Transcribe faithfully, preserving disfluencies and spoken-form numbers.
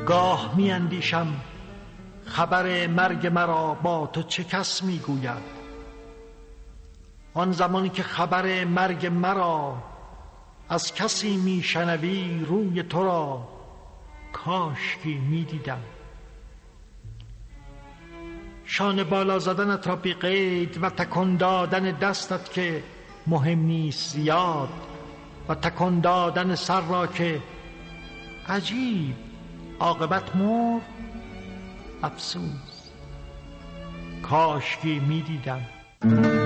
گاه می اندیشم خبر مرگ مرا با تو چه کس می گوید. آن زمانی که خبر مرگ مرا از کسی می شنوی، روی تو را کاشکی می دیدم. شانه بالا زدنت را بی قید و تکان دادن دستت که مهم نیست زیاد، و تکان دادن سر را که عجیب عاقبت مرد. افسوس کاشکی می دیدم.